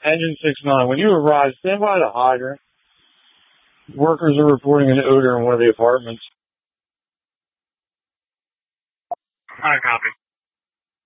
Engine 6-9, when you arrive, stand by the hydrant. Workers are reporting an odor in one of the apartments. Hi, copy.